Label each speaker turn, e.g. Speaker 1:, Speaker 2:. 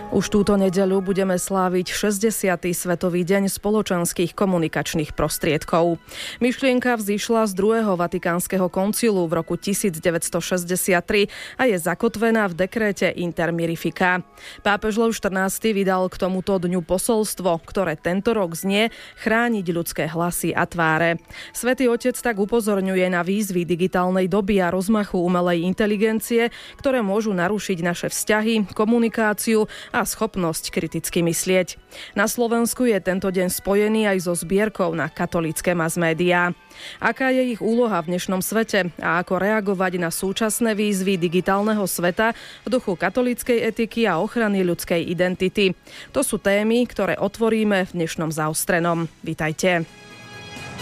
Speaker 1: Už túto nedeľu budeme sláviť 60. Svetový deň spoločenských komunikačných prostriedkov. Myšlienka vzýšla z druhého Vatikánskeho koncilu v roku 1963 a je zakotvená v dekréte Inter Mirifica. Pápež Lev XIV vydal k tomuto dňu posolstvo, ktoré tento rok znie chrániť ľudské hlasy a tváre. Svätý Otec tak upozorňuje na výzvy digitálnej doby a rozmachu umelej inteligencie, ktoré môžu narušiť naše vzťahy, komunikáciu a schopnosť kriticky myslieť. Na Slovensku je tento deň spojený aj so zbierkou na katolícke mass-médiá. Aká je ich úloha v dnešnom svete a ako reagovať na súčasné výzvy digitálneho sveta v duchu katolíckej etiky a ochrany ľudskej identity? To sú témy, ktoré otvoríme v dnešnom Zaostrenom. Vitajte.